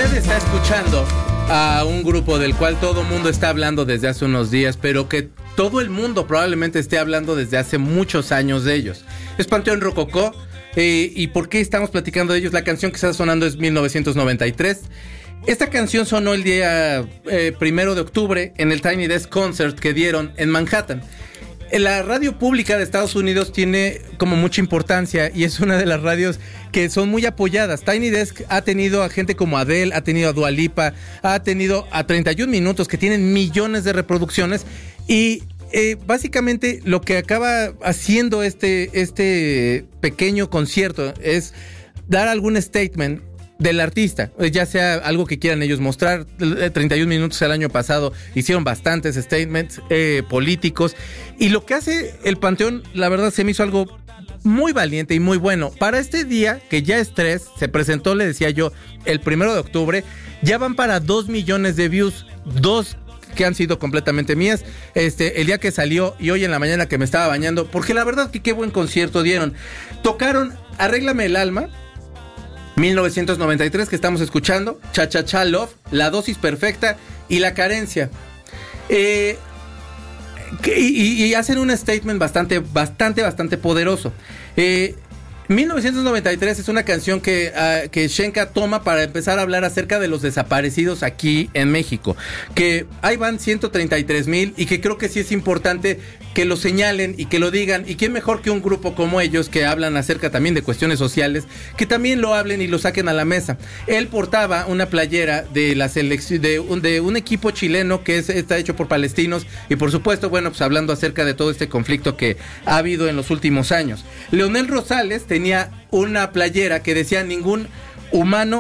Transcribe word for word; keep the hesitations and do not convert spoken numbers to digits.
Usted está escuchando a un grupo del cual todo el mundo está hablando desde hace unos días, pero que todo el mundo probablemente esté hablando desde hace muchos años de ellos. Es Panteón Rococó. Eh, ¿Y por qué estamos platicando de ellos? La canción que está sonando es mil novecientos noventa y tres. Esta canción sonó el día eh, primero de octubre en el Tiny Desk Concert que dieron en Manhattan. La radio pública de Estados Unidos tiene como mucha importancia y es una de las radios que son muy apoyadas. Tiny Desk ha tenido a gente como Adele, ha tenido a Dua Lipa, ha tenido a treinta y un minutos que tienen millones de reproducciones y eh, básicamente lo que acaba haciendo este, este pequeño concierto es dar algún statement del artista, ya sea algo que quieran ellos mostrar. treinta y un minutos el año pasado hicieron bastantes statements eh, políticos y lo que hace el Panteón, la verdad se me hizo algo muy valiente y muy bueno. Para este día, que ya es tres, se presentó, le decía yo, el primero de octubre, ya van para dos millones de views, dos que han sido completamente mías, este, el día que salió y hoy en la mañana que me estaba bañando, porque la verdad que qué buen concierto dieron. Tocaron Arréglame el Alma, mil novecientos noventa y tres, que estamos escuchando, Cha Cha Cha Love, La Dosis Perfecta y La Carencia. Eh, que, y, y hacen un statement bastante, bastante, bastante poderoso. Eh, mil novecientos noventa y tres es una canción que, uh, que Shenka toma para empezar a hablar acerca de los desaparecidos aquí en México. Que ahí van ciento treinta y tres mil y que creo que sí es importante que lo señalen y que lo digan. Y quién mejor que un grupo como ellos que hablan acerca también de cuestiones sociales, que también lo hablen y lo saquen a la mesa. Él portaba una playera de la selección de un, de un equipo chileno que es, está hecho por palestinos y por supuesto, bueno, pues hablando acerca de todo este conflicto que ha habido en los últimos años. Leonel Rosales tenía una playera que decía: ningún humano